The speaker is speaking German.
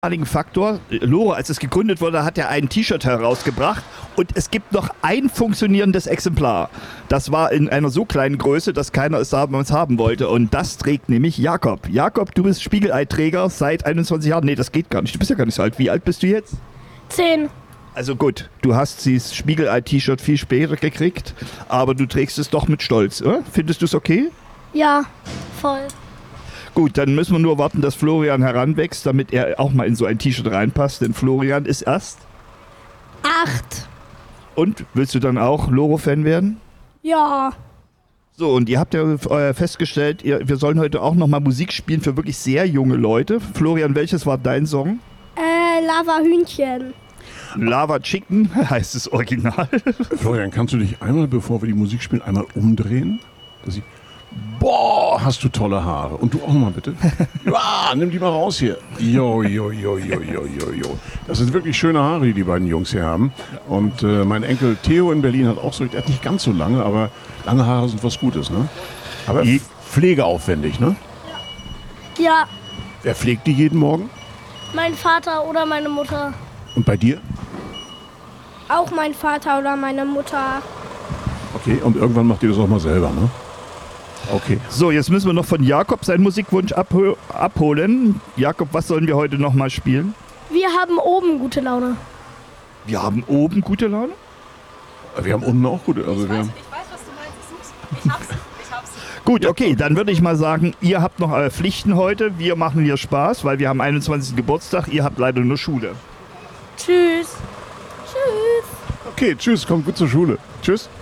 Faktor. Lore, als es gegründet wurde, hat er ein T-Shirt herausgebracht und es gibt noch ein funktionierendes Exemplar. Das war in einer so kleinen Größe, dass keiner es damals haben wollte und das trägt nämlich Jakob. Jakob, du bist Spiegelei-Träger seit 21 Jahren. Nee, das geht gar nicht. Du bist ja gar nicht so alt. Wie alt bist du jetzt? 10. Also gut, du hast dieses Spiegelei-T-Shirt viel später gekriegt, aber du trägst es doch mit Stolz. Findest du es okay? Ja, voll. Gut, dann müssen wir nur warten, dass Florian heranwächst, damit er auch mal in so ein T-Shirt reinpasst, denn Florian ist erst 8. Und, willst du dann auch Loro-Fan werden? Ja. So, und ihr habt ja festgestellt, wir sollen heute auch nochmal Musik spielen für wirklich sehr junge Leute. Florian, welches war dein Song? Lava Hühnchen. Lava Chicken heißt es original. Florian, kannst du dich einmal, bevor wir die Musik spielen, einmal umdrehen? Boah, hast du tolle Haare. Und du auch mal bitte. Ja, nimm die mal raus hier. Jo. Das sind wirklich schöne Haare, die die beiden Jungs hier haben. Und mein Enkel Theo in Berlin hat auch so, der hat nicht ganz so lange, aber lange Haare sind was Gutes, ne? Aber pflegeaufwendig, ne? Ja, Wer pflegt die jeden Morgen? mein Vater oder meine Mutter. Und bei dir? Auch mein Vater oder meine Mutter. Okay, und irgendwann macht ihr das auch mal selber, ne? Okay. So, jetzt müssen wir noch von Jakob seinen Musikwunsch abholen. Jakob, was sollen wir heute nochmal spielen? Wir haben oben gute Laune. Wir haben oben gute Laune? Wir haben unten auch gute. Also Ich weiß, was du meinst. Ich hab's. Gut, okay, dann würde ich mal sagen, ihr habt noch eure Pflichten heute. Wir machen hier Spaß, weil wir haben 21. Geburtstag. Ihr habt leider nur Schule. Tschüss. Tschüss. Okay, tschüss, kommt gut zur Schule. Tschüss.